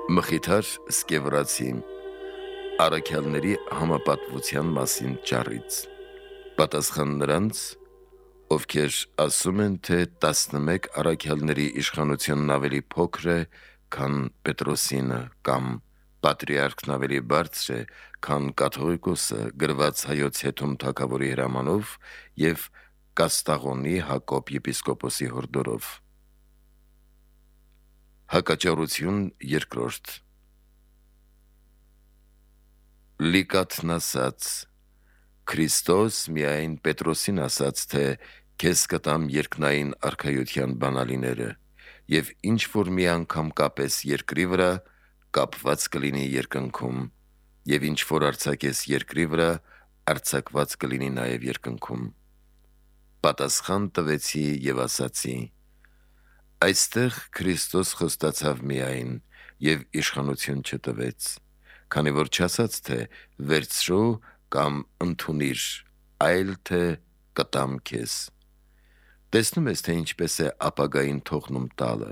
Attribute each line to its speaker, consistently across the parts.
Speaker 1: Մխիթար Սկևրացի առաքյալների համապատվության մասին ճառից։ Պատասխան նրանց, ովքեր ասում են, թե 11 առաքյալների իշխանությունն ավելի փոքր է, քան Պետրոսինը, կամ պատրիարքն ավելի բարձր է, քան կաթողիկոսը, գրված Հայոց Հեթում թագավորի հրամանով և Կաստաղոնի Հակոբ եպիսկոպոսի հորդորով։ Հակաճառություն երկրորդ։ Լիկաթն ասաց. Քրիստոս միայն Պետրոսին ասաց, թե քեզ կտամ երկնային արքայության բանալիները, և ինչ որ մի անգամ կապես երկրի վրա, կապված կլինի երկնքում, և ինչ որ արձակես երկրի վրա, արձակված կլինի նաև երկնքում։ Պատասխան տվեցի և ասացի. այստեղ Քրիստոս խոստացավ միայն և իշխանություն չտվեց, քանի որ չասաց, թե վերցրու կամ ընդունիր, այլ թե կտամ քեզ։ Տեսնում ես, թե ինչպես է ապագային թողնում տալը։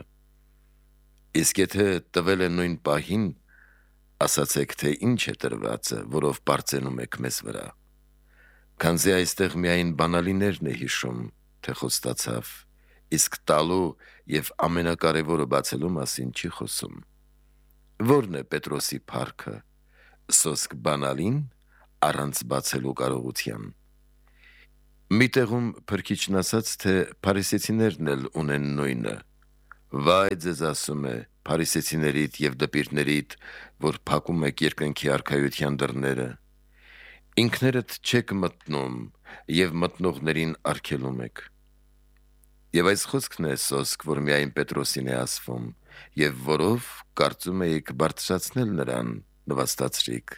Speaker 1: Իսկ եթե տվել է նույն պահին, ասացեք, թե ինչ է տրվածը, որով պարծենում եք մեզ վրա։ Քանզի այստեղ միայն բանալիներն է հիշում, թե խոստացավ, իսկ տալու և ամենակարևորը բացելու մասին չի խոսում։ Ո՞րն է Պետրոսի փառքը, սոսկ բանալին առանց բացելու կարողության։ Մի տեղում Փրկիչն ասաց, թե փարիսեցիներն էլ ունեն նույնը։ Վայ ձեզ ասում է, փարիսեցիներիդ և դպիրներիդ, որ փակում եք երկնքի արքայության դռները։ Ինքներդ չեք մտնում և մտնողներին արգելում եք։ Եվ այս խոսքն է սոսկ, որ միայն Պետրոսին է ասվում, և որով կարծում էիք բարձրացնել նրան, նվաստացրիք։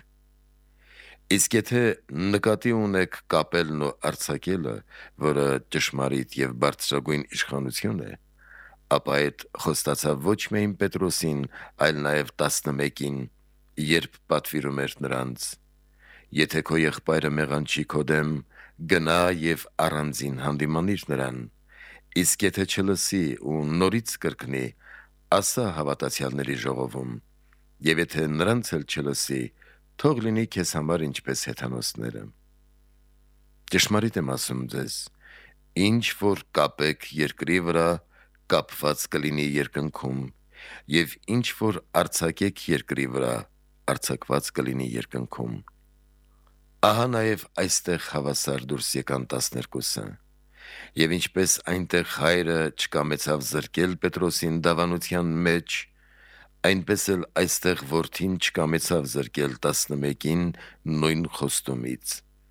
Speaker 1: Իսկ եթե նկատի ունեք կապելն ու արձակելը, որը ճշմարիտ և բարձրագույն իշխանություն է, ապա այդ խոստացավ ոչ միայն Պետրոսին, այլ նաև 11-ին, երբ պատվիրում էր նրանց. եթե քո եղբայրը մեղանչի քո դեմ, գնա և առանձին հանդիմանիր նրան, իսկ եթե չլսի ու նորից կրկնի, ասա հավատացյալների ժողովում, և եթե նրանց էլ չլսի, թող լինի քեզ համար ինչպես հեթանոսները։ Ճշմարիտ եմ ասում ձեզ, ինչ որ կապեք երկրի վրա, կապված կլինի երկնքում, և ինչ որ արձակեք երկրի վրա, արձակված կլինի երկնքում։ Ահա նաև այստեղ հավասար դուրս եկան 12-ը։ Եվ ինչպես այնտեղ հայրը չկամեցավ զրկել Պետրոսին դավանության մեջ, այնպես էլ այստեղ որդին չկամեցավ զրկել 11-ին նույն խոստումից։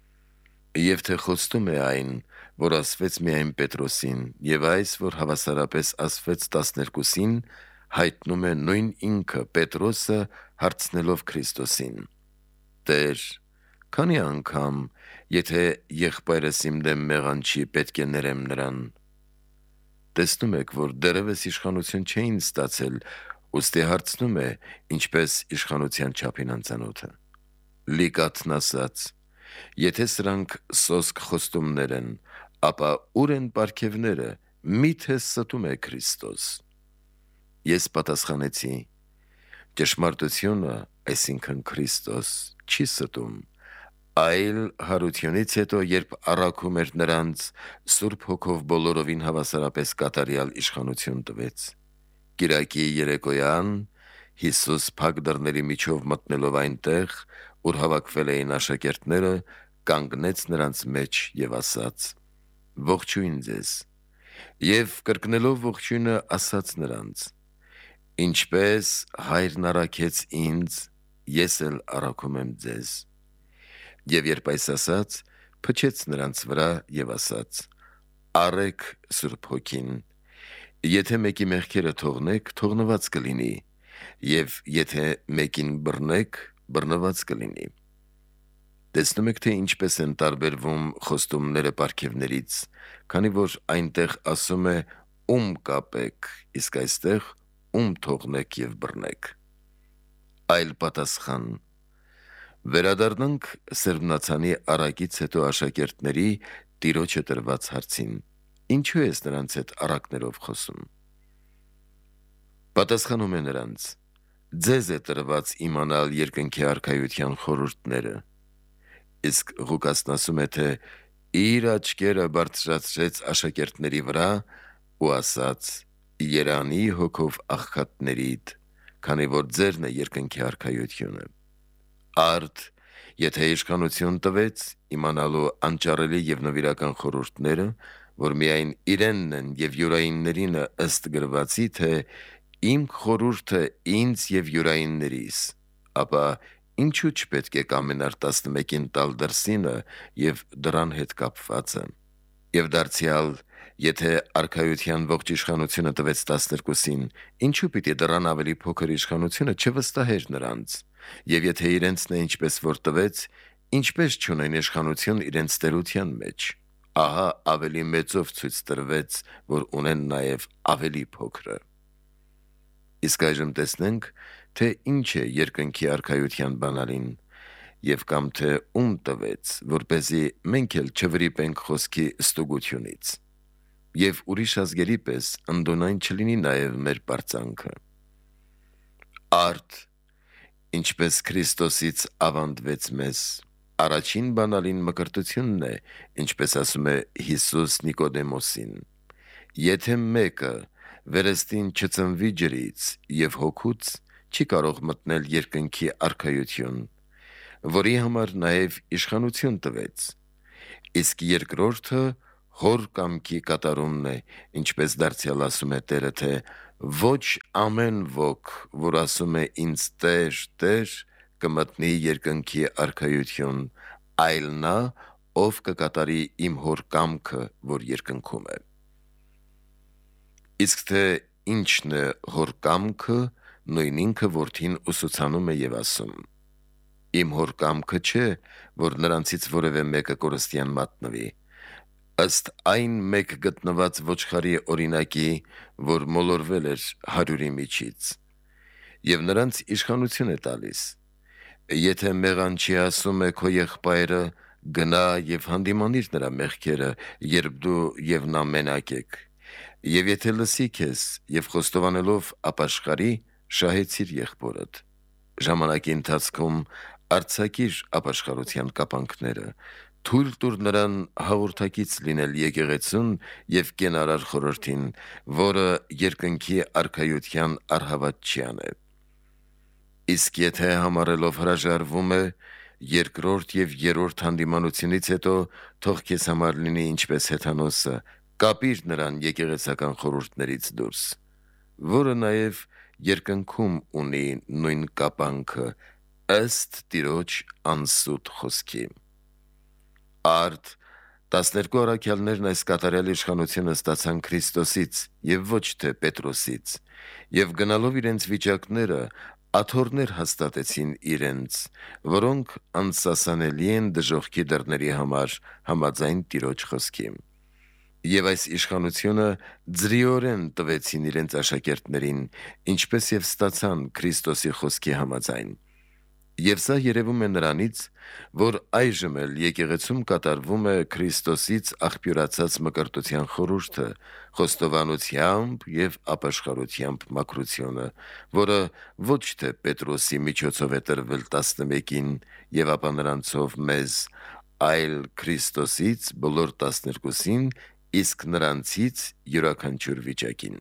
Speaker 1: Եվ թե խոստում է այն, որ ասվեց միայն Պետրոսին, և այս, որ հավասարապես ասվեց 12-ին, հայտնում է նույն ինքը Պետրոսը հարցնելով Քրիստոսին. Տեր, քանի անգամ, եթե եղբայրս իմ դեմ մեղանչի, պետք է ներեմ նրան։ Տեսնում եք, որ դեռևս իշխանություն չէին ստացել, ուստի հարցնում է, ինչպես իշխանության չափին անծանոթը։ Լիկաթն ասաց. եթե սրանք սոսկ խոստումներ են, ապա ուր են պարգևները, միթե ստում է Քրիստոս։ Ես պատասխանեցի. ճշմարտությունը, այսինքն Քրիստոս, չի ստում, այլ հարությունից հետո, երբ առաքում էր նրանց, Սուրբ Հոգով բոլորովին հավասարապես կատարյալ իշխանություն տվեց։ Կիրակի երեկոյան Հիսուս փակ դռների միջով մտնելով այնտեղ, ուր հավաքվել էին աշակերտները, կանգնեց նրանց մեջ և ասաց. ողջույն ձեզ, և կրկնելով ողջույնը ասաց նրանց. ինչպես Հայրն առաքեց ինձ, ես էլ առաքում եմ ձեզ։ Եվ երբ այս ասաց, փչեց նրանց վրա և ասաց. առեք Սուրբ Հոգին, եթե մեկի մեղքերը թողնեք, թողնված կլինի, և եթե մեկին բռնեք, բռնված կլինի։ Տեսնում եք, թե ինչպես են տարբերվում խոստումները պարգևներից, քանի որ այնտեղ ասում է ում կապեք, իսկ այստեղ ում թողնեք և բռնեք։ Այլ պատասխան. վերադառնանք Սրբնացանի առակից հետո աշակերտների Տիրոջը տրված հարցին. ինչու ես նրանց հետ առակներով խոսում։ Պատասխանում է նրանց. Ձեզ է տրված իմանալ երկնքի արքայության խորհուրդները։ Իսկ Ղուկասն ասում է, թե իր աչքերը բարձրացրեց աշակերտների վրա ու ասաց. «Երանի հոգով աղքատներիդ, քանի որ ձերն է երկնքի արքայությունը»։ Արդ, եթե իշխանություն տվեց իմանալու անճարելի եւ նվիրական խորհուրդները, որ միայն իրենն են եւ յուրայիններինը ըստ գրվածի, թե իմ խորհուրդը ինձ եւ յուրայիններիս, ապա ինչու չպետք է կամենար 11-ին տալ դրսինը եւ դրան հետ կապվածը։ Եվ դարձյալ, եթե արքայության ողջ իշխանությունը տվեց 12-ին, ինչու պիտի դրան ավելի փոքր իշխանությունը չվստահեր նրանց, եւ եթե իրենցն է ինչպես որ տվեց, ինչպես չունեն իշխանություն իրենց տերության մեջ, ահա ավելի մեծով ցույց տրվեց, որ ունեն նաեւ ավելի փոքրը։ Իսկ այժմ տեսնենք, թե ինչ է երկնքի արքայության բանալին, եւ կամ թե ում տվեց, որպեսզի մենք էլ չվրիպենք խոսքի ստուգությունից, եւ ուրիշ ազգերի պես ընդոնայն չլինի նաեւ մեր բարձանքը։ Արդ, ինչպես Քրիստոսից ավանդվեց մեզ, առաջին բանալին մկրտությունն է, ինչպես ասում է Հիսուս Նիկոդեմոսին. եթե մեկը վերստին չծնվի ջրից եւ հոգուց, չի կարող մտնել երկնքի արքայություն, որի համար նաեւ իշխանություն տվեց, իսկ երկրորդը հոր կամքի կատարումն է, ինչպես դարձյալ ասում է Տերը, թե ոչ ամեն ոք, որ ասում է ինձ Տեր, Տեր, կմտնի երկնքի արքայություն, այլ նա, ով կկատարի իմ հոր կամքը, որ երկնքում է։ Իսկ թե ինչն է հոր կամքը, նույն ինքը որդին ուսուցանում է եւ ասում. Իմ հոր կամքը չէ, որ նրանցից որևէ մեկը կորստյան մատնվի, ըստ այն մեկ գտնված ոչխարի օրինակի, որ մոլորվել էր 100-ի միջից, եւ նրանց իշխանություն է տալիս։ Եթե մեղանչի ասում է քո եղբայրը, գնա եւ հանդիմանիր նրա մեղքերը, երբ դու եւ նա մենակ եք, եւ եթե լսի քեզ եւ խոստովանելով ապաշխարի, շահեցիր եղբորդ։ Ժամանակի ընթացքում արձակիր ապաշխարության կապանքները, թույլ տուր նրան հաղորդակից լինել եկեղեցուն եւ կենարար խորհրդին, որը երկնքի արքայության արհավատչյան է։ Իսկ եթե համարելով հրաժարվում է, երկրորդ եւ երրորդ հանդիմանությունից հետո թող քեզ համար լինի ինչպես հեթանոսը, կապիր նրան եկեղեցական խորհուրդներից դուրս, որը նաեւ երկնքում ունի նույն կապանքը, ըստ Տիրոջ անսուտ խոսքի։ Արդ 12 առաքյալներն այս կատարյալ իշխանությունը ստացան Քրիստոսից եւ ոչ թե Պետրոսից, եւ գնալով իրենց վիճակները աթոռներ հաստատեցին իրենց, որոնք անսասանելի են դժոխքի դռների համար համաձայն Տիրոջ խոսքի։ Եվ այս իշխանությունը ձրիորեն տվեցին իրենց աշակերտներին, ինչպես եւ ստացան Քրիստոսի խոսքի համաձայն։ Եվ սա երևում է նրանից, որ այժմ էլ եկեղեցում կատարվում է Քրիստոսից աղբյուրացած մկրտության խորհուրդը, խոստովանությամբ եւ ապաշխարությամբ մաքրությունը, որը ոչ թե Պետրոսի միջոցով է տրվել 11-ին եւ ապա նրանցով մեզ, այլ Քրիստոսից բոլոր 12-ին, իսկ նրանցից յուրաքանչյուր վիճակին։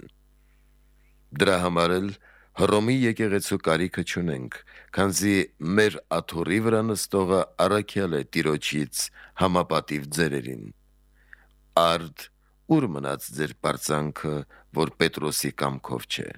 Speaker 1: Դրա համար էլ Հռոմի եկեղեցու կարիքը չունենք, քանզի մեր աթոռի վրա նստողը առաքյալ է Տիրոջից համապատիվ ձերերին։ Արդ, ուր մնաց ձեր պարծանքը, որ Պետրոսի կամքով չէ։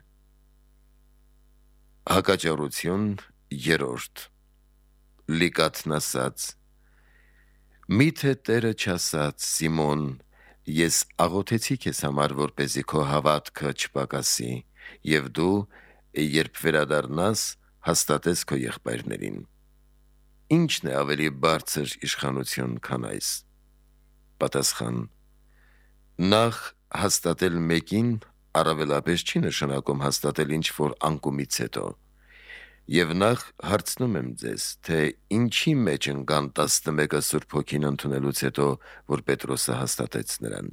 Speaker 1: Հակաճառություն 3. Լիկաթն ասաց. Միթե Տերը չասաց, Սիմոն, ես աղոթեցի քեզ համար, որպեսզի քո հավատքը չպակասի, եւ դու, երբ վերադառնաս, հաստատես քո եղբայրներին։ Ինչն է ավելի բարձր իշխանություն, քան այս։ Պատասխան. նախ հաստատել մեկին առավելապես չի նշանակում հաստատել ինչ-որ անկումից հետո։ Եվ նախ հարցնում եմ ձեզ, թե ինչի մեջ ընկան 11-ը Սուրբ Հոգին ընդունելուց հետո, որ Պետրոսը հաստատեց նրանց։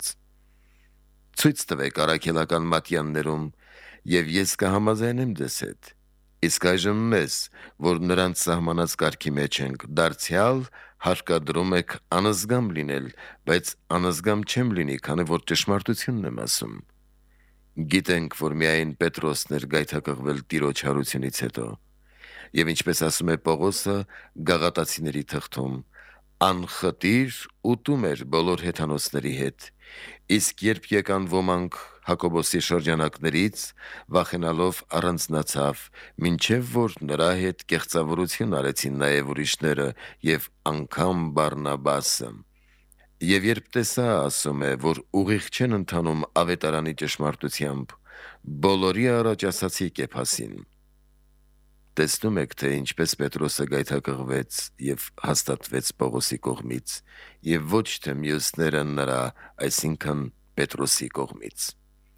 Speaker 1: Ցույց տվեք առաքելական մատյաններում, եւ ես կհամաձայնեմ ձեզ հետ։ Իսկ այժմ մեզ, որ նրանց սահմանած կարգի մեջ ենք, դարձյալ հարկադրում եք անզգամ լինել, բայց անզգամ չեմ լինի, քանի որ ճշմարտությունն եմ ասում։ Գիտենք, որ միայն Պետրոսն էր գայթակղվել Տիրոջ հարությունից հետո։ Եվ ինչպես ասում է Պողոսը Գաղատացիների թղթում, անխտիր ուտում էր բոլոր հեթանոսների հետ, իսկ երբ եկան ոմանք Հակոբոսի շրջանակներից, վախենալով առանձնացավ, մինչև որ նրա հետ կեղծավորություն արեցին նաև ուրիշները և անգամ Բարնաբասը։ Եվ երբ տեսա, ասում է, որ ուղիղ չեն ընթանում ավետարանի ճշմարտությամբ, բոլորի առաջ ասացի Կեփասին։ Տեսնում եք, թե ինչպես Պետրոսը գայթակղվեց և հաստատվեց Պողոսի կողմից, և ոչ թե մյուսները նրա, այսինքն Պետրոսի կողմից։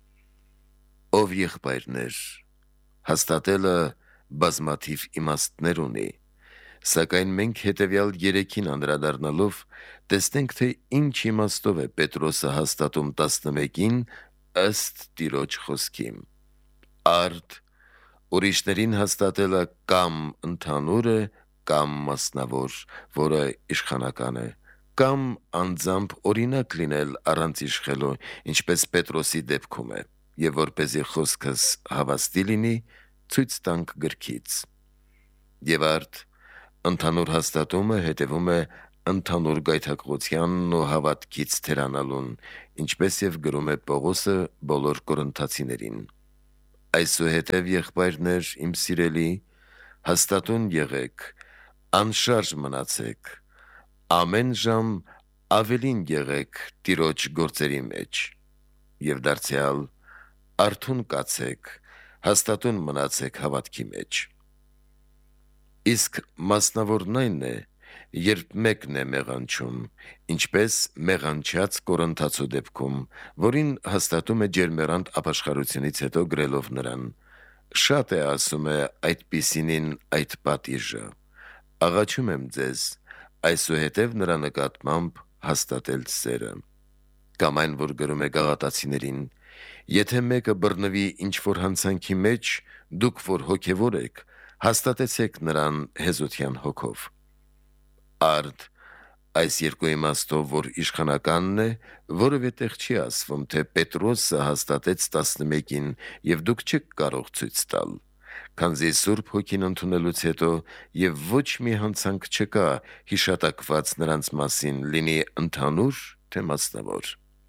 Speaker 1: Ով եղբայրներ, հաստատելը բազմաթիվ իմաստներ ունի, սակայն մենք հետևյալ երեքին անդրադառնալով տեսնենք, թե ինչ իմաստով է Պետրոսը հաստատում 11-ին ըստ Տիրոջ խոսքի։ Արդ ուրիշներին հաստատելը կամ ընդհանուր է, կամ մասնավոր, որը իշխանական է, կամ անձամբ օրինակ լինել առանց իշխելու, ինչպես Պետրոսի դեպքում է, եւ որպեսզի խոսքս հավաստի լինի, ցույց տանք գրքից։ Եվ արդ ընդհանուր հաստատումը հետևում է ընդհանուր գայթակղությանն ու հավատքից թերանալուն, ինչպես եւ գրում է Պողոսը բոլոր կորինթացիներին։ Այսուհետև, եղբայրներ, իմ սիրելի, հաստատուն եղեք, անշարժ մնացեք, ամեն ժամ ավելին եղեք Տիրոջ գործերի մեջ, եւ դարձյալ արթուն կացեք, հաստատուն մնացեք հավատքի մեջ։ Իսկ մասնավորն այն է, երբ մեկն է մեղանչում, ինչպես մեղանչած Կորինթացու դեպքում, որին հաստատում է ջերմեռանդ ապաշխարությունից հետո գրելով նրան. շատ է, ասում է, այդպիսինին այդ պատիժը, աղաչում եմ ձեզ, այսուհետև նրա նկատմամբ հաստատել սերը։ Կամ այն, որ գրում է Գաղատացիներին. եթե մեկը բռնվի ինչ-որ հանցանքի մեջ, դուք որ հոգևոր եք, հաստատեցեք նրան հեզության հոգով։ Արդ այս երկու իմաստով, որ իշխանականն է, որևէ տեղ չի ասվում, թե Պետրոսը հաստատեց 11-ին և դուք չեք կարող ցույց տալ, քանզի Սուրբ Հոգին ընդունելուց հետո և ոչ մի հանցանք չկա հիշատակված նրանց մասին, լինի ընդհանուր, թե մասնավոր։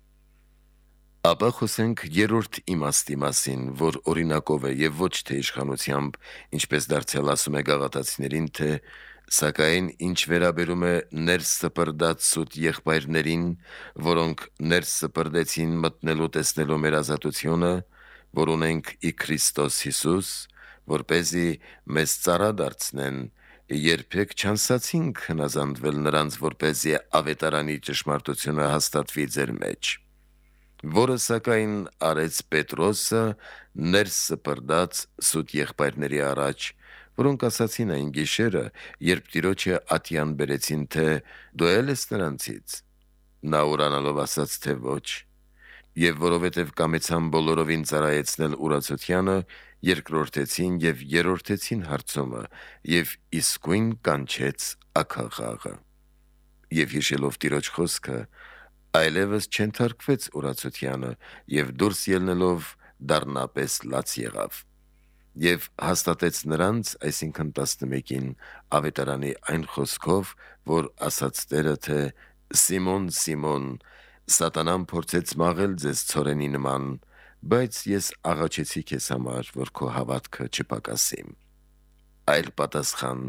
Speaker 1: Ապա խոսենք երրորդ իմաստի մասին, որ օրինակով է և ոչ թե իշխանությամբ, ինչպես դարձյալ ասում է Գաղատացիներին, թե սակայն ինչ վերաբերում է ներս սպրդած սուտ եղբայրներին, որոնք ներս սպրդեցին մտնելու տեսնելու մեր ազատությունը, որ ունենք ի Քրիստոս Հիսուս, որպեսզի մեզ ծառա դարձնեն, երբեք չանսացինք հնազանդվել նրանց, որպեսզի ավետարանի ճշմարտությունը հաստատվի ձեր մեջ, որը սակայն արեց Պետրոսը ներս սպրդած սուտ եղբայրների առաջ, որոնք ասացին այն գիշերը, երբ Տիրոջը ատյան բերեցին, թե դու էլ ես նրանցից, նա ուրանալով ասաց, թե ոչ, եւ որովհետեւ կամեցան բոլորովին ծառայեցնել ուրացությանը, երկրորդեցին եւ երրորդեցին հարցումը եւ իսկույն կանչեց աքաղաղը։ Եվ հիշելով Տիրոջ խոսքը, այլևս չընթարկվեց ուրացությանը եւ դուրս ելնելով դառնապես լաց եղավ եւ հաստատեց նրանց, այսինքն 11-ին, ավետարանի այն խոսքով, որ ասաց Տերը, թե Սիմոն, Սիմոն, Սատանան փորձեց մաղել ձեզ ցորենի նման, բայց ես աղաչեցի քեզ համար, որ քո հավատքը չպակասի։ Այլ պատասխան.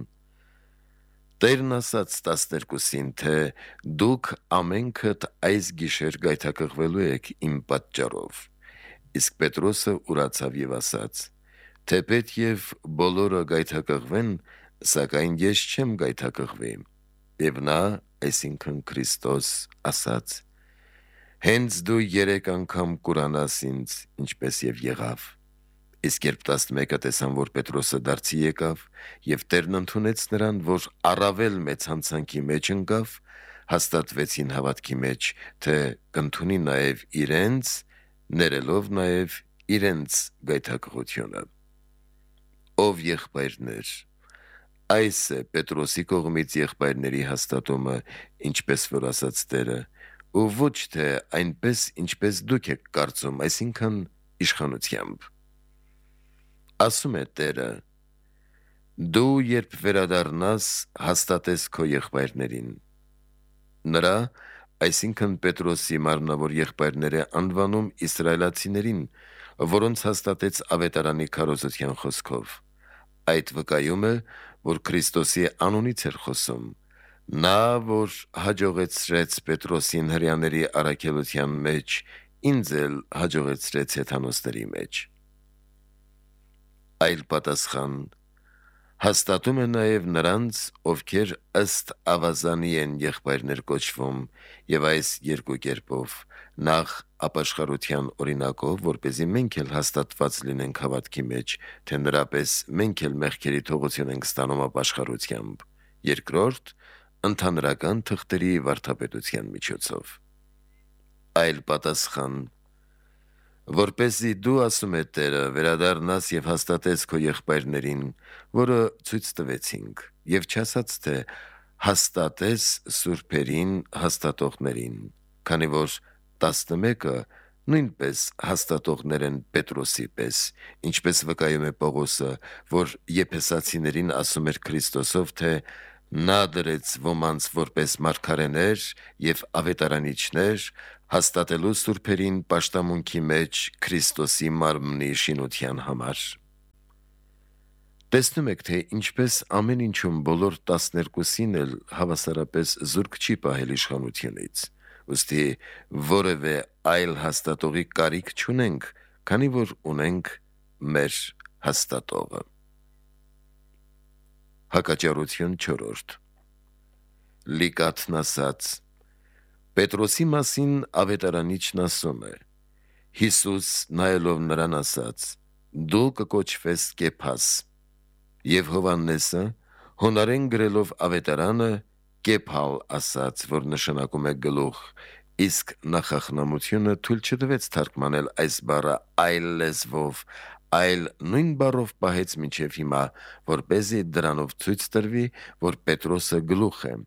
Speaker 1: Տերն ասաց 12-ին, թե դուք ամենքդ այս գիշեր գայթակղվելու եք իմ պատճառով։ Իսկ Պետրոսը ուրացավ եւ ասաց. թեպետ եւ բոլորը գայթակղվեն, սակայն ես չեմ գայթակղվի։ Եվ նա, այսինքն Քրիստոս, ասաց. հենց դու 3 անգամ կուրանաս ինձ, ինչպես եւ եղավ։ Իսկ երբ 11-ը տեսան, որ Պետրոսը դարձի եկավ, եւ Տերն ընդունեց նրան, որ առավել մեծ հանցանքի մեջ ընկավ, հաստատվեցին հավատքի մեջ, թե կընդունի նաեւ իրենց, ներելով նաեւ իրենց գայթակղությունը։ ով եղբայրներ։ Այս է Պետրոսի կողմից եղբայրների հաստատումը, ինչպես որ ասաց Տերը, ու ոչ թե այնպես, ինչպես դուք եք կարծում, այսինքն իշխանությամբ։ Ասում է Տերը. դու երբ վերադառնաս, հաստատես քո եղբայրներին։ Նրա, այսինքն Պետրոսի մարմնավոր եղբայրները անվանում իսրայելացիներին, որոնց հաստատեց ավետարանի քարոզության խոսքով։ Այդ վկայում է, որ Քրիստոսի անունից էր խոսում, նա, որ հաջողեցրեց Պետրոսին հրեաների առաքելության մեջ, ինձ էլ հաջողեցրեց հեթանոսների մեջ։ Այլ պատասխան հաստատում է նաև նրանց, ովքեր ըստ ավազանի են եղբայրներ կոչվում, եւ այս երկու կերպով, նախ ապաշխարության օրինակով, որպեսզի մենք էլ հաստատված լինենք հավատքի մեջ, թե նրապես մենք էլ մեղքերի թողություն ենք ստանում ապաշխարությամբ, երկրորդ ընդհանրական թղթերի վարդապետության միջոցով։ Այլ պատասխան որպեսզի դու, ասում է Տերը, վերադառնաս եւ հաստատես քո եղբայրներին, որը ցույց տվեցինք, եւ չասաց թե հաստատես սուրբերին հաստատողներին, քանի որ 11-ը նույնպես հաստատողներ են Պետրոսի պես, ինչպես վկայում է Պողոսը, որ Եփեսացիներին ասում էր Քրիստոսով, թե նա դրեց ոմանց որպես մարգարեներ եւ ավետարանիչներ, հաստատելու սուրբերին պաշտամունքի մեջ Քրիստոսի մարմնի շինության համար։ Տեսնում եք, թե ինչպես ամեն ինչում բոլոր 12-ին էլ հավասարապես զուրկ չի պահել իշխանությունից, ուստի որևէ այլ հաստատողի կարիք չունենք, քանի որ ունենք մեր հաստատողը։ Հակաճառություն 4. Լիկաթն ասաց. Պետրոսի մասին ավետարանիչն ասում է. Հիսուս նայելով նրան ասաց. դու կկոչվես Կեփաս, եւ Հովհաննեսը հոնարեն գրելով ավետարանը Կեփալ ասաց, որ նշանակում է գլուխ, իսկ նախախնամությունը թույլ չտվեց թարգմանել այս բառը այլ լեզվով, այլ նույն բառով պահեց մինչև հիմա, որպեսզի դրանով ցույց տրվի, որ Պետրոսը գլուխ է,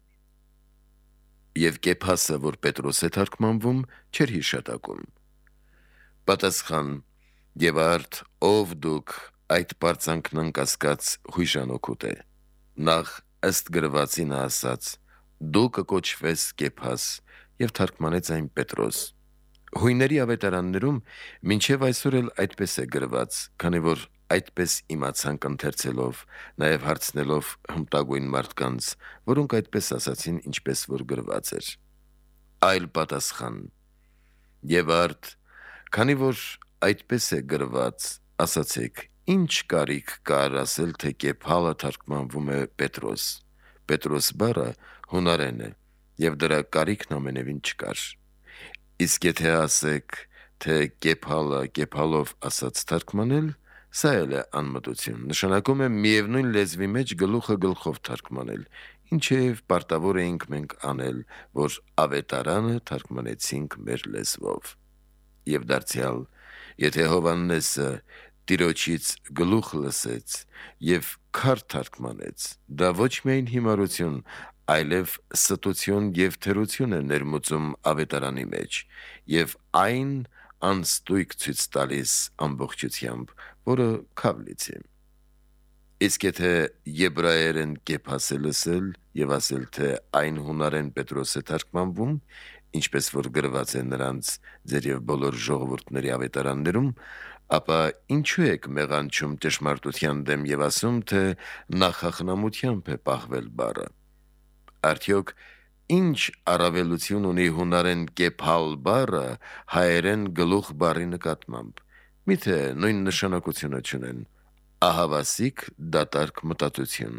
Speaker 1: եւ Կեփասը, որ Պետրոս է թարգմանվում, չէր հիշատակում։ Պատասխան. եւ արդ ով դուք այդ բարձանքն անկասկած հույժանոքուտ է։ Նախ ըստ գրվածի նա ասաց. դու կկոչվես Կեփաս, եւ թարգմանեց այն Պետրոս։ Հույների ավետարաններում մինչև այսօր էլ այդպես է գրված, քանի որ այդպես իմացանք ընթերցելով, նաև հարցնելով հմտագույն մարդկանց, որոնք այդպես ասացին, ինչպես որ գրված էր։ Այլ պատասխան. եւ արդ, քանի որ այդպես է գրված, ասացեք, ինչ կարիք կար ասել, թե Կեփալը թարգմանվում է Պետրոս։ Պետրոս բառը հունարեն է, եւ դրա կարիքն ամենևին չկար։ Իսկ եթե ասեք, թե Կեփալը Կեփալով ասած թարգմանել, սա էլ է անմտություն, նշանակում է միևնույն լեզվի մեջ գլուխը գլխով թարգմանել, ինչև պարտավոր էինք մենք անել, որ ավետարանը թարգմանեցինք մեր լեզվով։ Եվ դարձյալ, եթե Հովհաննեսը Տիրոջից գլուխ լսեց եւ քար թարգմանեց, դա ոչ միայն հիմարություն, այլև ստություն եւ թերություն է ներմուծում ավետարանի մեջ, եւ այն անստույգ ցույց տալիս ամբողջությամբ, որը քավլից է։ Իսկ եթե եբրայերեն Կեփասը լսել եւ ասել, թե այն հունարեն Պետրոս է թարգմանվում, ինչպես որ գրված է նրանց ձեր եւ բոլոր ժողովուրդների ավետարաններում, ապա ինչու եք մեղանչում ճշմարտության դեմ եւ ասում, թե նախախնամությամբ է պահվել բառը։ Արդյոք ինչ առավելություն ունի հունարեն Կեփալ բառը հայերեն գլուխ բառի նկատմամբ։ Միթե նույն նշանակությունը չունեն։ Ահավասիկ դատարկ մտածություն։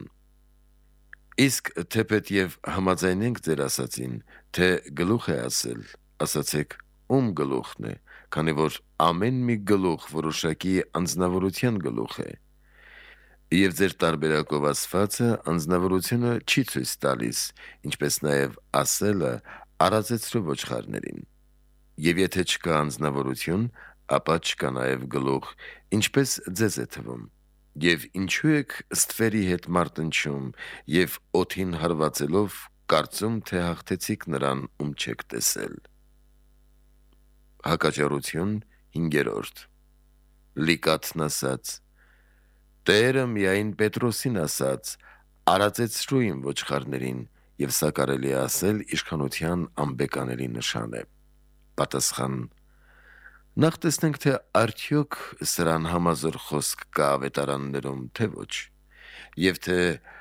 Speaker 1: Իսկ թեպետ եւ համաձայնենք ձեր ասացին, թե գլուխ է ասել, ասացեք ում գլուխն է, քանի որ ամեն մի գլուխ որոշակի անձնավորության գլուխ է։ Եվ ձեր տարբերակով ասվածը անձնավորությունը չի ցույց տալիս, ինչպես նաև ասելը արածեցրու ոչխարներին։ Եվ եթե չկա անձնավորություն, ապա չկա նաև գլուխ, ինչպես ձեզ է թվում։ Եվ ինչու եք ստվերի հետ մարտնչում եւ օդին հարվածելով կարծում թե հաղթեցիք նրան, ում չեք տեսել։ Հակաճառություն 5. Լիկաթն ասաց. Տերը միայն Պետրոսին ասաց. արածեցրու իմ ոչխարներին, եւ սա կարելի է ասել իշխանության անբեկաների նշան է։ Պատասխան. Նախ տեսնենք, թե արդյոք սրան համազոր խոսք կա ավետարաններում, թե ոչ, եւ թե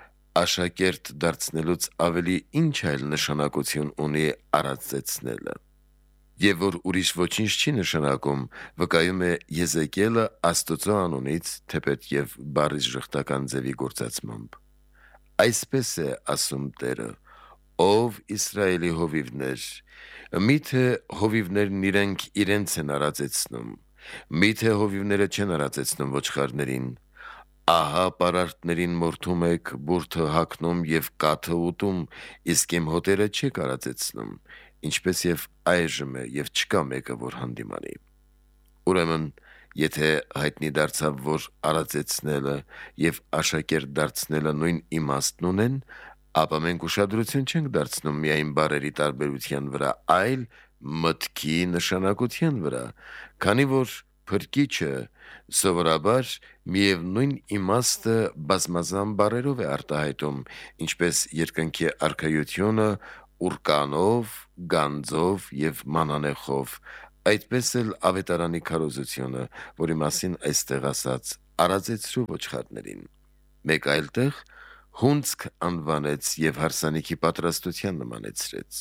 Speaker 1: աշակերտ դարձնելուց ավելի ինչ այլ նշանակություն ունի արածեցնելը։ Եվ որ ուրիշ ոչինչ չի նշանակում, վկայում է Եզեկիելը Աստծո անունից, թեպետ եւ բառի ժխտական ձևի գործածմամբ։ Այսպես է ասում Տերը. ով Իսրայելի հովիվներ, միթե հովիվներն իրենց են արածեցնում, միթե հովիվները չեն արածեցնում ոչխարներին, ահա պարարտներին մորթում եք, բուրդը հագնում եւ կաթը ուտում, իսկ իմ հոտերը չեք արածեցնում, ինչպես եւ այժմ է եւ չկա մեկը, որ հանդիմանի։ Ուրեմն, եթե հայտնի դարձավ, որ արածեցնելը եւ աշակերտ դարձնելը նույն իմաստն ունեն, ապա մենք ուշադրություն չենք դարձնում միայն բառերի տարբերության վրա, այլ մտքի նշանակության վրա, քանի որ փրկիչը սովորաբար միևնույն իմաստը բազմազան բառերով է արտահայտում, ինչպես երկնքի արքայությունը ուրկանով, գանձով եւ մանանեխով, այդպես էլ ավետարանի քարոզությունը, որի մասին այստեղ ասաց. արածեցրու ոչխարներին։ Մեկ այլ տեղ հունցք անվանեց եւ հարսանիքի պատրաստության նմանեցրեց։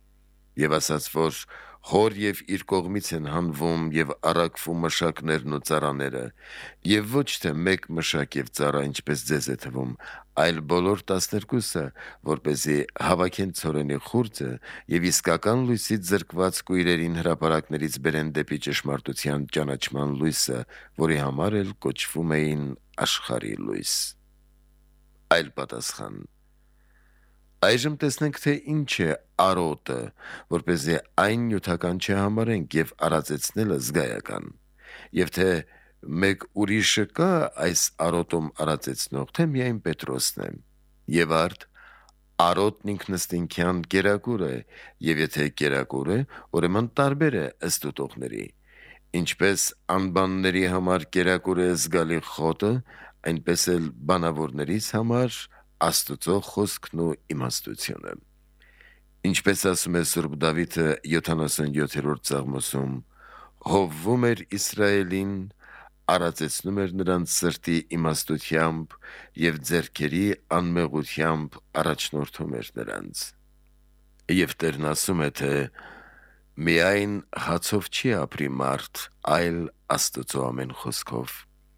Speaker 1: Եվ ասաց, որ հոր եւ իր կողմից են հանվում եւ առաքվում մշակներն ու ծառաները, եւ ոչ թե մեկ մշակ եւ ծառա, ինչպես ձեզ է թվում, այլ բոլոր 12-ը, որպեսզի հավաքեն ցորենի խուրձը եւ իսկական լույսից զրկված կույրերին հրապարակներից բերեն դեպի ճշմարտության ճանաչման լույսը, որի համար էլ կոչվում էին աշխարհի լույս։ Այլ պատասխան. Այժմ տեսնենք, թե ինչ է արոտը, որպեսզի այն նյութական չհամարենք եւ արածեցնելը զգայական, եւ թե մեկ ուրիշը կա այս արոտում արածեցնող, թե միայն Պետրոսն է։ Եվ արդ արոտն ինքնըստինքյան կերակուր է, եւ եթե կերակուր է, ուրեմն տարբեր է ըստ ուտողների։ Ինչպես անբանների համար կերակուր է զգալի խոտը, այնպես էլ բանավորներից համար Աստծո խոսքն ու իմաստությունը։ Ինչպես ասում է Սուրբ Դավիթը 77-րդ Սաղմոսում. հովվում էր Իսրայելին, արածեցնում էր նրանց սրտի իմաստությամբ եւ ձեռքերի անմեղությամբ առաջնորդում էր նրանց։ Եվ Տերն ասում է, թե միայն հացով չի ապրի մարդ, այլ Աստծո ամեն խոսքով։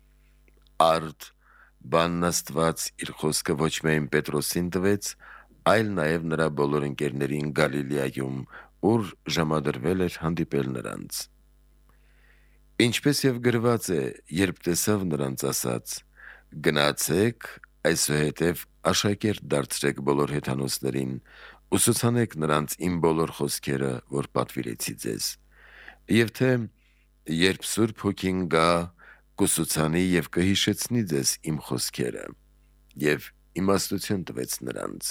Speaker 1: Արդ բանն Աստված իր խոսքը ոչ միայն Պետրոսին տվեց, այլ նաև նրա բոլոր ընկերներին Գալիլեայում, ուր ժամադրվել էր հանդիպել նրանց։ Ինչպես եւ գրված է, երբ տեսավ նրանց, ասաց. գնացեք, այսուհետև աշակերտ դարձրեք բոլոր հեթանոսներին, ուսուցանեք նրանց իմ բոլոր խոսքերը, որ պատվիրեցի ձեզ։ Եվ թե երբ Սուրբ Հոգին գա, կուսուցանի եւ կհիշեցնի ձեզ իմ խոսքերը, եւ իմաստություն տվեց նրանց։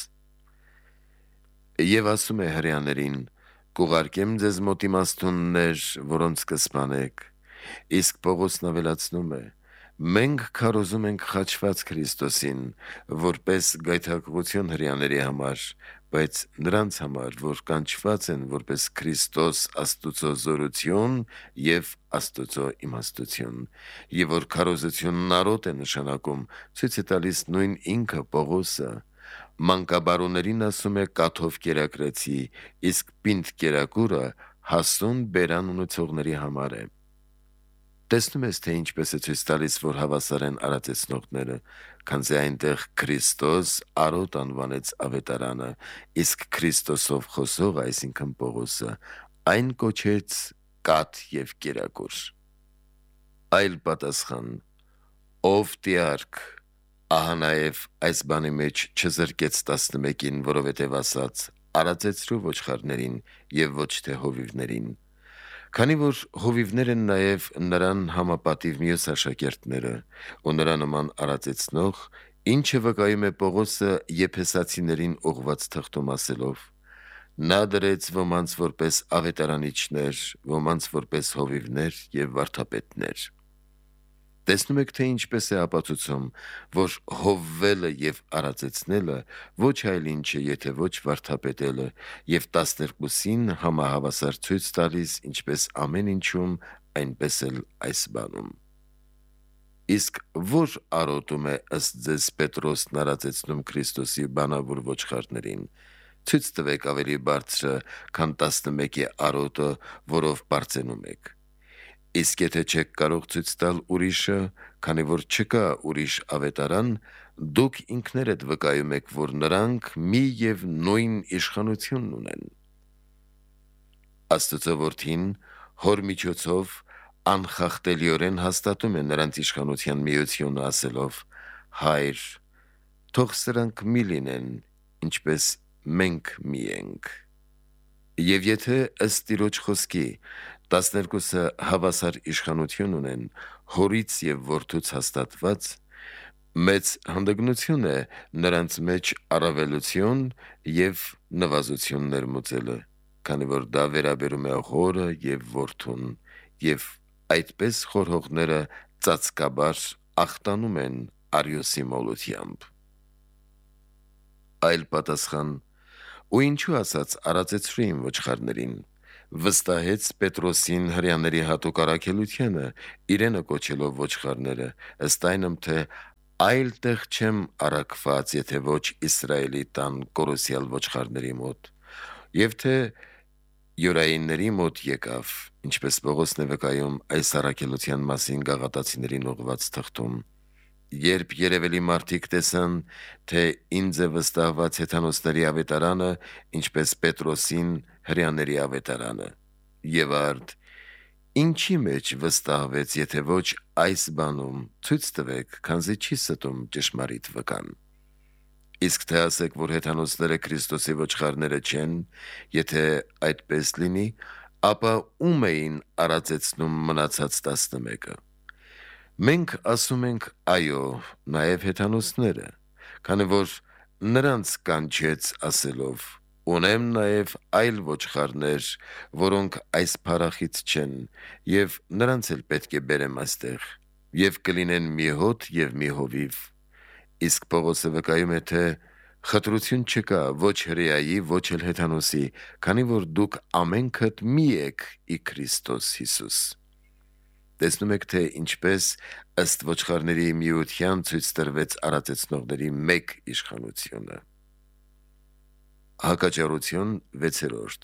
Speaker 1: Եվ ասում է հրեաներին. կուղարկեմ ձեզ մոտ իմաստուններ, որոնց կսպանեք։ Իսկ Պողոսն ավելացնում է. մենք քարոզում ենք խաչված Քրիստոսին, որպես գայթակղություն հրեաների համար, բայց նրանց համար, որ կանչված են որպես Քրիստոս Աստծո զորություն եւ Աստծո իմաստություն, եւ որ քարոզությունն արոտ է նշանակում, ցույց է տալիս նույն ինքը Պողոսը։ Մանկաբարուներին ասում է կաթով կերակրեցի, իսկ պինդ կերակուրը հասուն բերան ունեցողների համար է։ Տեսնում ես, թե ինչպես է ցույց տալիս, որ հավասար են արածեցնողները, քանզի այնտեղ Քրիստոս արոտ անվանեց ավետարանը, իսկ Քրիստոսով խոսող, այսինքն Պողոսը, այն կոչեց կաթ եւ կերակուր։ Այլ պատասխան. ով տիարք, ահա նաև այս բանի մեջ չզրկեց 11-ին, որովհետև ասաց. արածեցրու ոչխարներին եւ ոչ թե հովիվներին։ Քանի որ հովիվներ են նաև նրան համապատիվ մյուս աշակերտները ու նրա նման արածեցնող, ինչը վկայում է Պողոսը Եփեսացիներին ուղված թղթում ասելով. նա դրեց ոմանց որպես ավետարանիչներ, ոմանց որպես հովիվներ եւ վարդապետներ։ Տեսնում եք, թե ինչպես է ապացուցում, որ հովվելը եւ արածեցնելը ոչ այլ ինչ է, եթե ոչ վարդապետելը եւ 12-ին համահավասար ցույց տալիս ինչպես ամեն ինչում, այնպես էլ այս բանում։ Իսկ որ արոտում է ըստ ձեզ Պետրոսն արածեցնում Քրիստոսի բանավոր ոչխարներին, ցույց տվեք ավելի բարձրը, քան 11-ի արոտը, որով բարձենում եք։ Իսկ եթե չեք կարող ցույց տալ ուրիշը, քանի որ չկա ուրիշ ավետարան, դուք ինքներդ վկայում եք, որ նրանք մի եւ նույն իշխանությունն ունեն։ Աստծո որդին հոր միջոցով անխախտելիորեն հաստատում է նրանց իշխանության միությունը ասելով. Հայր, թող սրանք մի լինեն, ինչպես մենք մի ենք։ Եվ եթե ըստ Տիրոջ խոսքի 12-ը հավասար իշխանություն ունեն, հորից եւ որդուց հաստատված, մեծ հանդգնություն է նրանց մեջ առավելություն եւ նվազություն ներմուծելը, քանի որ դա վերաբերում է հորը եւ որդուն, եւ այդպես խորհողները ծածկաբար ախտանում են Արիոսի մոլությամբ։ Այլ պատասխան. ու ինչու ասաց արածեցրու իմ ոչխարներին, վստահեց Պետրոսին հրյաների հատուկ առաքելությանը, իրենը կոչելով ոչխարները, ըստ այնմ, թե այլ տեղ չեմ առաքված, եթե ոչ Իսրայելի տան կորոսյալ ոչխարների մոտ, եւ թե յորայինների մոտ եկավ, ինչպես Պողոսն է վկայում այս առաքելության մասին գաղատացիներին ուղված թղթում։ Երբ երևելի մարդիկ տեսան, թե ինձ է վստահված հեթանոսների ավետարանը, ինչպես Պետրոսին հրյաների ավետարանը, եւ արդ, ինչի մեջ վստահվեց, եթե ոչ այս բանում, ցույց տվեք, քանզի չի ստում ճշմարիտ վկան։ Իսկ թե ասեք, որ հեթանոսները Քրիստոսի ոչխարները չեն, եթե այդպես լինի, ապա ում էին արածեցնում մնացած 11-ը։ Մենք ասում ենք այո, նաև հեթանոսները, քանի որ նրանց կանչեց ասելով. ունեմ նաև այլ ոչխարներ, որոնք այս փարախից չեն, եւ նրանց էլ պետք է բերեմ այստեղ, եւ կլինեն մի հոտ եւ մի հովիվ։ Իսկ Պողոսը վկայում է, թե խտրություն չկա ոչ հրեայի, ոչ էլ հեթանոսի, քանի որ դուք ամենքդ մի եք ի Քրիստոս Հիսուս։ Տեսնում եք, թե ինչպես ըստ ոչխարների միության ցույց տրվեց արածեցնողների մեկ իշխանությունը։ Հակաճառություն 6.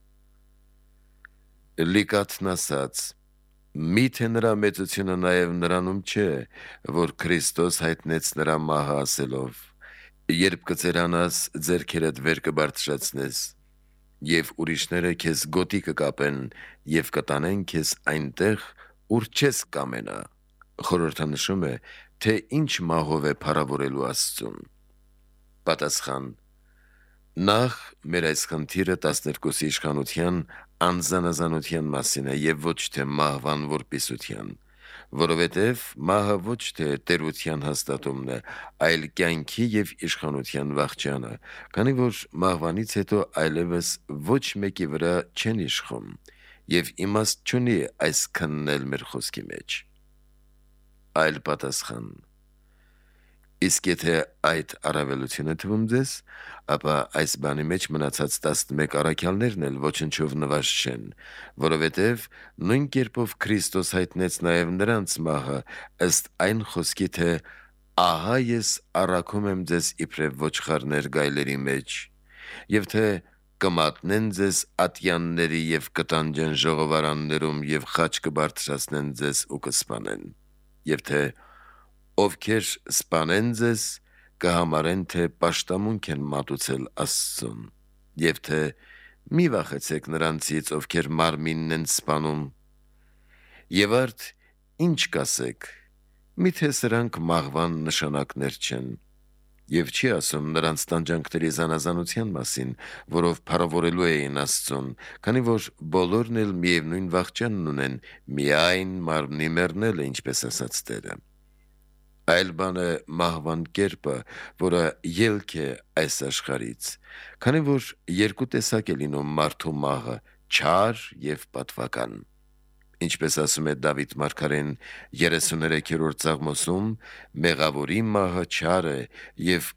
Speaker 1: Լիկաթն ասաց. միթե նրա մեծությունը նաև նրանում չէ, որ Քրիստոս հայտնեց նրա մահը ասելով. երբ կծերանաս, ձեռքերդ վեր կբարձրացնես, եւ ուրիշները քեզ գոտի կկապեն եւ կտանեն քեզ այնտեղ, ուր չես կամենա։ Խորհրդանշում է, թե ինչ մահով է փառավորելու Աստծուն։ Պատասխան. նախ մեր այս խնդիրը 12-ի իշխանության անզանազանության մասին է եւ ոչ թե մահվան որպիսության, որովհետեւ մահը ոչ թե տերության հաստատումն է, այլ կյանքի եւ իշխանության վախճանը, քանի որ մահվանից հետո այլևս ոչ մեկի վրա չեն իշխում եւ իմաստ չունի այս քննել մեր խոսքի մեջ։ Այլ պատասխան. իսկ եթե այդ առավելությունը թվում ձեզ, ապա այս բանի մեջ մնացած 11 առաքյալներն էլ ոչնչով նվազ չեն, որովհետև նույն կերպով Քրիստոս հայտնեց նաև նրանց մահը, ըստ այն խոսքի, թե ահա ես առաքում եմ ձեզ իբրև ոչխարներ գայլերի մեջ, եւ թե կմատնեն ձեզ ատյանների եւ կտանջեն ժողովարաններում եւ խաչ կբարձրացնեն ձեզ ու կսպանեն, եւ թե ովքեր սպանեն ձեզ, կհամարեն, թե պաշտամունք են մատուցել Աստծուն, եւ թե մի վախեցեք նրանցից, ովքեր մարմինն են սպանում, եւ արդ ինչ կասեք, միթե սրանք մահվան նշանակներ չեն, Եվ չի ասում նրանց տանջանքների զանազանության մասին, որով փառավորելու էին Աստծուն, քանի որ բոլորն էլ միևնույն վախճանն ունեն, միայն մարմնի մեռնելը, ինչպես ասաց Տերը։ Այլ բան է մահվան կերպը, որը ելք է այս աշխարից, քանի որ երկու տեսակ է լինում մարդու մահը՝ չար եւ պատվական։ Ինչպես ասում է Դավիթ մարգարեն 33-րդ Սաղմոսում, մեղավորի մահը չար է, եւ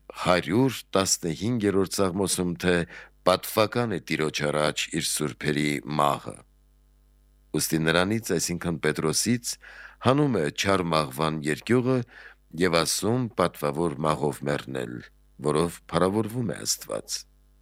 Speaker 1: 115-րդ Սաղմոսում, թե պատվական է Տիրոջ առաջ իր սուրբերի մահը։ Ուստի նրանից, այսինքն Պետրոսից, հանում է չար մահվան երկյուղը եւ ասում պատվավոր մահով մեռնել, որով փառավորվում է Աստված։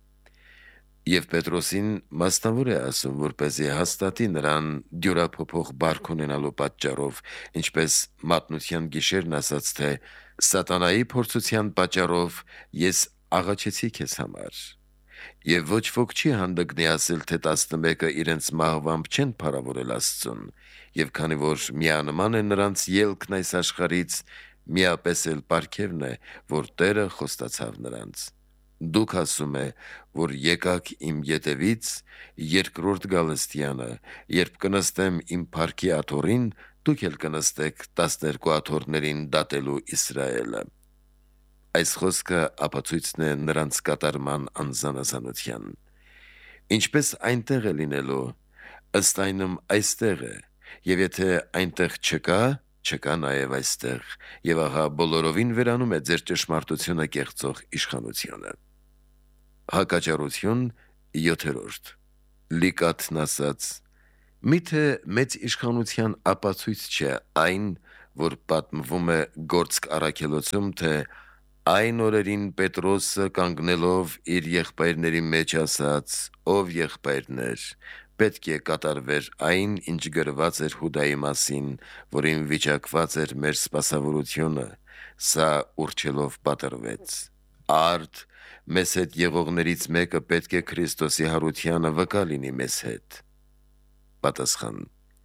Speaker 1: Եվ Պետրոսին մասնավոր է ասում, որպեսզի հաստատի նրան դյուրափոփող բարք ունենալու պատճառով, ինչպես մատնության գիշերն ասաց, թե սատանայի փորձության պատճառով ես աղաչեցի քեզ համար։ Եվ ոչ ոք չի հանդգնի ասել, թե 11-ը իրենց մահվամբ չեն փառավորել Աստծուն, եւ քանի որ միանման է նրանց ելքն այս աշխարից, միապես էլ պարգևն է, որ Տերը խոստացավ նրանց։ Դուք ասում է, որ եկաք իմ ետևից երկրորդ գալստյանը, երբ կնստեմ իմ փառքի աթոռին, դուք էլ կնստեք 12 աթոռներին դատելու Իսրայելը։ Այս խոսքը ապացույցն է նրանց կատարման անզանազանության։ Ինչպես այնտեղ է լինելու, ըստ այնմ այստեղ է, եւ եթե այնտեղ չկա, չկա նաեւ այստեղ, եւ ահա բոլորովին վերանում է ձեր ճշմարտությունը կեղծող իշխանությունը։ Հակաճառություն 7. Լիկաթն ասաց. Միթե մեծ իշխանության ապացույց չէ այն, որ պատմվում է Գործք առաքելոցում, թե այն օրերին Պետրոսը կանգնելով իր եղբայրների մեջ ասաց. «Ով եղբայրներ, պետք է կատարվեր այն, ինչ գրված էր Հուդայի մասին, որին վիճակված էր մեր սպասավորությունը, սա ուռչելով պատրվեց։ Արդ մեզ հետ եղողներից մեկը պետք է Քրիստոսի հարությանը վկա լինի մեզ հետ»։ Պատասխան.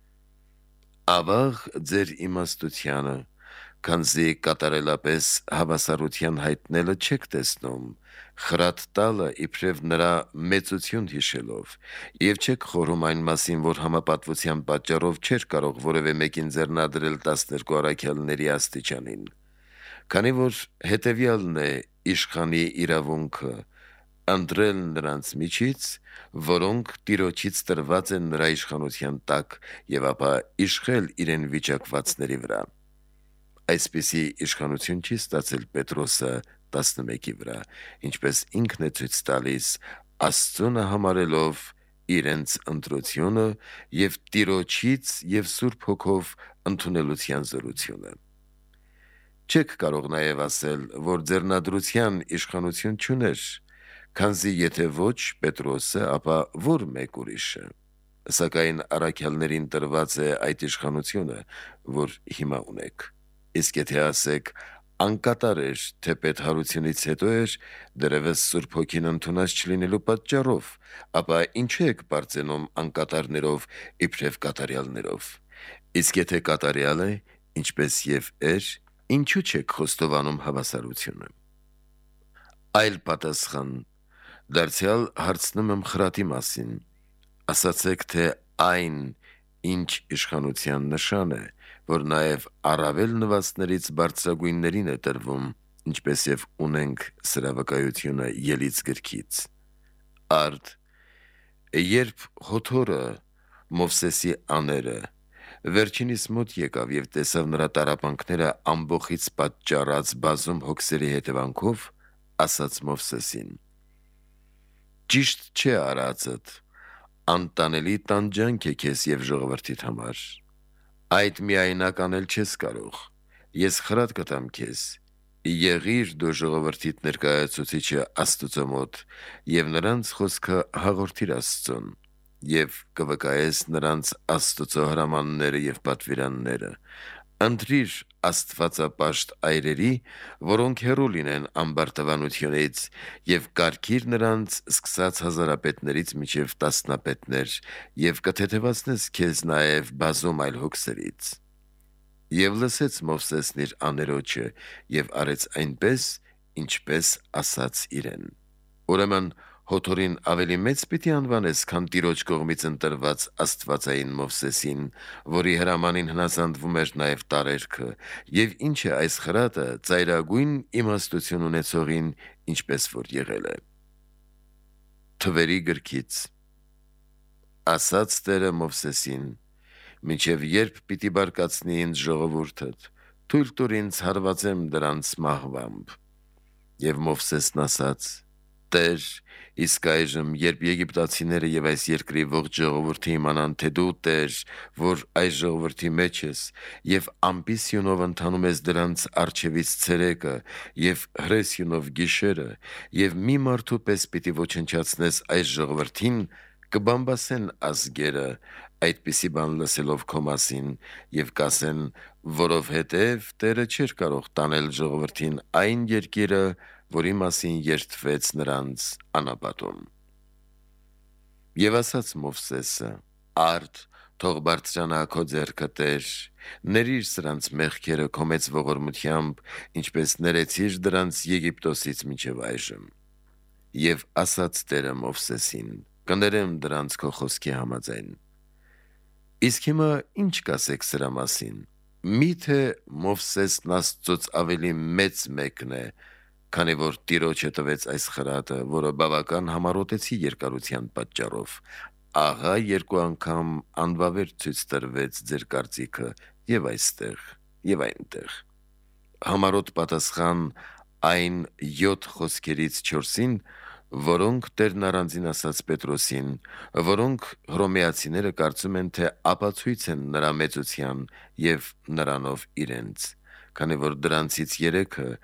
Speaker 1: Ավաղ ձեր իմաստությանը, քանզի կատարելապես հավասարության հայտնելը չեք տեսնում, խրատ տալը իբրև նրա մեծություն հիշելով, եւ չեք խորում այն մասին, որ համապատվության պատճառով չէր կարող որևէ մեկին ձեռնադրել 12 առաքյալների աստիճանին, քանի որ հետեւյալն է իշխանի իրավունքը՝ ընտրել նրանց միջից, որոնք Տիրոջից տրված են նրա իշխանության տակ, եւ ապա իշխել իրեն վիճակվածների վրա։ Այսպիսի իշխանություն չի ստացել Պետրոսը 11-ի վրա, ինչպես ինքն է ցույց տալիս, Աստծունը համարելով իրենց ընտրությունը եւ Տիրոջից եւ Սուրբ Հոգով ընդունելության զորությունը։ Չեք կարող նաեւ ասել, որ ձեռնադրության իշխանություն չուներ, քանզի եթե ոչ Պետրոսը, ապա որ մեկ ուրիշը։ Սակայն առաքյալներին տրված է այդ իշխանությունը, որ հիմա ունեք։ Իսկ եթե ասեք, անկատար էր, թե պետհարությունից հետո էր, դեռևս Սուրբ Հոգին ընդունած չլինելու պատճառով, ապա ինչու եք բարձենում անկատարներով իբրև կատարյալներով։ Իսկ եթե կատարյալ է, ինչպես եւ էր, ինչու չեք խոստովանում հավասարությունը։ Այլ պատասխան. դարձյալ հարցնում եմ խրատի մասին։ Ասացեք, թե այն, ինչ իշխանության նշան է, որ նաև առավել նվաստներից բարձրագույններին է տրվում, ինչպես եւ ունենք սրա վկայությունը Ելից գրքից։ Արդ, երբ Հոթորը, Մովսեսի աները, վերջինիս մոտ եկավ եւ տեսավ նրա տառապանքները ամբոխից պատճառած բազում հոգսերի հետևանքով, ասաց Մովսեսին. Ճիշտ չէ արածդ, անտանելի տանջանք է քեզ եւ ժողովրդիդ համար։ Այդ միայնակ անել չես կարող։ Ես խրատ կտամ քեզ. եղիր դու ժողովրդիդ ներկայացուցիչը Աստծո մոտ եւ նրանց խոսքը հաղորդիր Աստծուն եւ կվկայես նրանց Աստծո հրամանները եւ պատվիրանները։ Ընտրիր աստվածապաշտ այրերի, որոնք հեռու լինեն ամբարտավանությունից, եւ կարգիր նրանց սկսած հազարապետներից մինչև տասնապետներ, եւ կթեթևացնես քեզ նաեւ բազում այլ հոգսերից։ Եվ լսեց Մովսեսն իր աներոջը եւ արեց այնպես, ինչպես ասաց իրեն։ Ուրեմն հոթորին ավելի մեծ պիտի անվանես, քան Տիրոջ կողմից ընտրված Աստվածային Մովսեսին, որի հրամանին հնազանդվում էր նաև տարերքը, եւ ինչ է այս խրատը ծայրագույն իմաստություն ունեցողին, ինչպես որ եղել է։ Թվերի գրքից ասաց Տերը Մովսեսին. «Մինչև երբ պիտի բարկացնի ինձ ժողովուրդդ, թույլ տուր ինձ հարվածեմ դրանց մահվամբ»։ Եվ Մովսեսն ասաց. «Տեր, իսկ այժմ, երբ եգիպտացիները եւ այս երկրի ողջ ժողովուրդը իմանան, թե դու Տեր, որ այս ժողովրդի մեջ ես, եւ ամբիսյունով ընթանում ես դրանց առջևից ցերեկը եւ հրեսյունով գիշերը, եւ մի մարդու պես պիտի ոչնչացնես այս ժողովրդին, կբամբասեն ազգերը այդպիսի բան լսելով քո մասին եւ կասեն, որովհետեւ Տերը չէր կարող տանել ժողովրդին այն երկիրը, որի մասին երդվեց նրանց անապատում»։ Եվ ասաց Մովսեսը. «Արդ թող բարձրանա քո ձեռքը, Տեր, ներիր սրանց մեղքերը քո մեծ ողորմությամբ, ինչպես ներեցիր դրանց Եգիպտոսից մինչև այժմ»։ Եվ ասաց Տերը Մովսեսին. «Կներեմ դրանց քո խոսքի համաձայն»։ Իսկ հիմա ինչ կասեք սրա մասին։ Միթե Մովսեսն Աստծոց ավելի մեծ մեկն է, քանի որ Տիրոջը տվեց այս խրատը, որը բավական համառոտեցի երկարության պատճառով։ Ահա երկու անգամ անվավեր ցույց տրվեց ձեր կարծիքը եւ այստեղ եւ այնտեղ։ Համառոտ պատասխան այն 7 խոսքերից 4-ին, որոնք Տերն առանձին ասաց Պետրոսին, որոնք հռոմեացիները կարծում են, թե ապացույց են նրա մեծության եւ նրանով իրենց, քանի որ դրանցից 3-ը